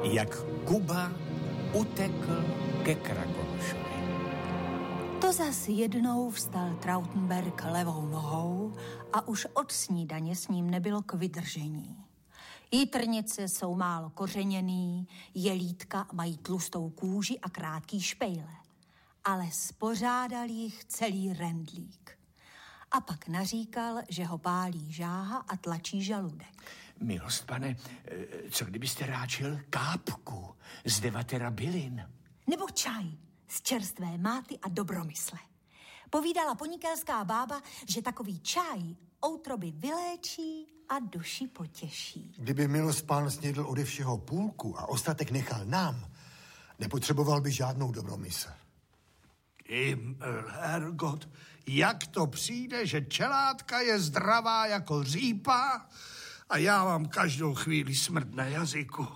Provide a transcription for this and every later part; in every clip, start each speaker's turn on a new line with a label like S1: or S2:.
S1: jak Kuba utekl ke Krakonošovi.
S2: To zas jednou vstal Trautenberg levou nohou a už od snídaně s ním nebylo k vydržení. Jitrnice jsou málo kořeněný, jelítka mají tlustou kůži a krátký špejle. Ale spořádal jich celý rendlík. A pak naříkal, že ho pálí žáha a tlačí žaludek.
S1: Milost, pane, co kdybyste ráčil kápku z 9 bylin?
S2: Nebo čaj z čerstvé máty a dobromysle. Povídala ponikelská bába, že takový čaj outroby vyléčí a duši potěší.
S3: Kdyby milost pán snědl ode všeho půlku a ostatek nechal nám, nepotřeboval by žádnou dobromysl.
S4: Hergot, jak to přijde, že čelátka je zdravá jako řípa a já mám každou chvíli smrt na jazyku.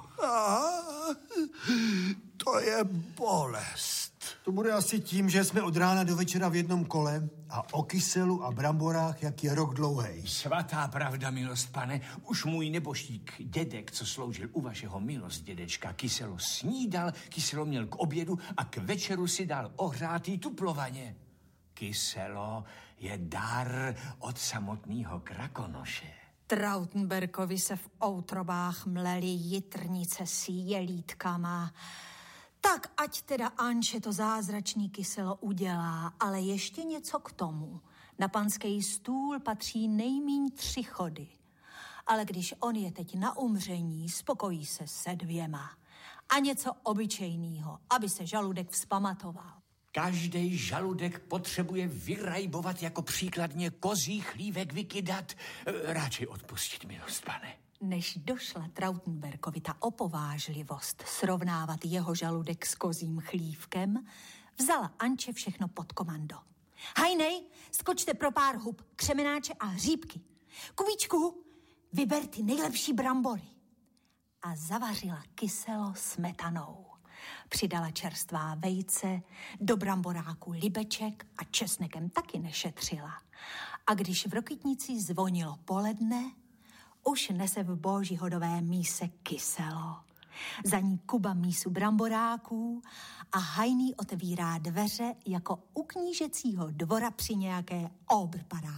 S4: To je bolest.
S3: To bude asi tím, že jsme od rána do večera v jednom kole a o kyselu a bramborách, jak je rok dlouhej.
S1: Svatá pravda, milost, pane, už můj nebožtík dědek, co sloužil u vašeho milost dědečka, kyselo snídal, kyselo měl k obědu a k večeru si dal ohřátý tuplovaně. Kyselo je dar od samotného Krakonoše.
S2: Trautenbergovi se v outrobách mlely jitrnice s jelítkama. Tak ať teda Anče to zázračný kyselo udělá, ale ještě něco k tomu. Na panský stůl patří nejmíň 3 chody. Ale když on je teď na umření, spokojí se se 2. A něco obyčejného, aby se žaludek vzpamatoval.
S1: Každý žaludek potřebuje vyrajbovat jako příkladně kozí chlívek vykydat. Radši odpustit, milost, pane.
S2: Než došla Trautenbergovi ta opovážlivost srovnávat jeho žaludek s kozím chlívkem, vzala Anče všechno pod komando. Hajnej, skočte pro pár hub, křemenáče a hříbky. Kubíčku, vyber ty nejlepší brambory. A zavařila kyselo smetanou. Přidala čerstvá vejce, do bramboráku libeček a česnekem taky nešetřila. A když v Rokytnici zvonilo poledne, už nese v božíhodové míse kyselo. Za ní Kuba mísu bramboráků a Hajný otevírá dveře jako u knížecího dvora při nějaké obrparádě.